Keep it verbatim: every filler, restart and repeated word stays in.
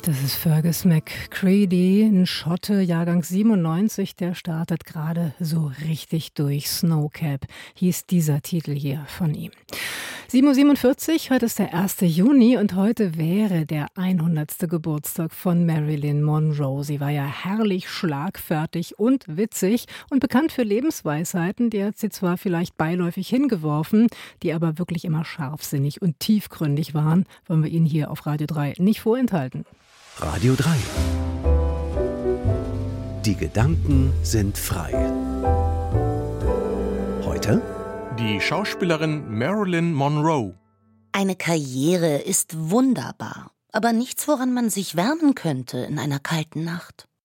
Das ist Fergus McCready, ein Schotte, Jahrgang siebenundneunzig, der startet gerade so richtig durch. Snowcap hieß dieser Titel hier von ihm. sieben Uhr siebenundvierzig, heute ist der erste Juni und heute wäre der hundertste Geburtstag von Marilyn Monroe. Sie war ja herrlich schlagfertig und witzig und bekannt für Lebensweisheiten. Die hat sie zwar vielleicht beiläufig hingeworfen, die aber wirklich immer scharfsinnig und tiefgründig waren, wollen wir Ihnen hier auf Radio drei nicht vorenthalten. Radio drei. Die Gedanken sind frei. Heute die Schauspielerin Marilyn Monroe. Eine Karriere ist wunderbar, aber nichts, woran man sich wärmen könnte in einer kalten Nacht.